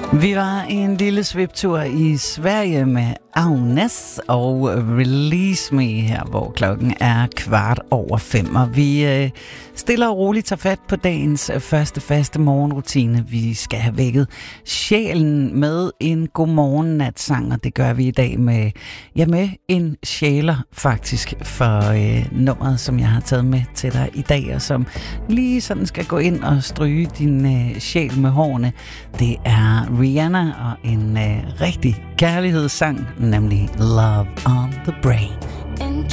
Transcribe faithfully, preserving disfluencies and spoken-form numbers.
Vi var en lille sviptur i Sverige med Agnes og Release Me her, hvor klokken er kvart over fem. Og vi øh, stille og roligt tager fat på dagens første faste morgenrutine. Vi skal have vækket sjælen med en godmorgen-natsang, og det gør vi i dag med, ja, med en sjæler faktisk for øh, nummeret, som jeg har taget med til dig i dag, og som lige sådan skal gå ind og stryge din øh, sjæl med hårene. Det er Rihanna og en øh, rigtig kærlighedssang, nemlig Love on the Brain.